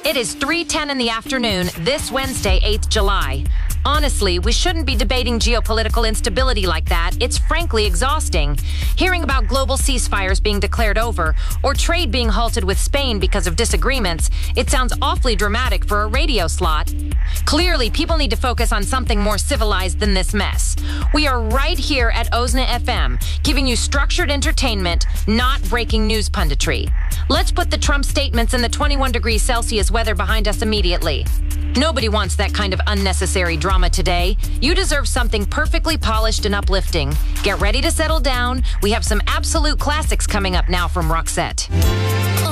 It is 3:10 in the afternoon this Wednesday, 8th July. Honestly, we shouldn't be debating geopolitical instability like that. It's frankly exhausting. Hearing about global ceasefires being declared over or trade being halted with Spain because of disagreements, it sounds awfully dramatic for a radio slot. Clearly, people need to focus on something more civilized than this mess. We are right here at OZNA FM, giving you structured entertainment, not breaking news punditry. Let's put the Trump statements and the 21 degrees Celsius weather behind us immediately. Nobody wants that kind of unnecessary drama today. You deserve something perfectly polished and uplifting. Get ready to settle down. We have some absolute classics coming up now from Roxette.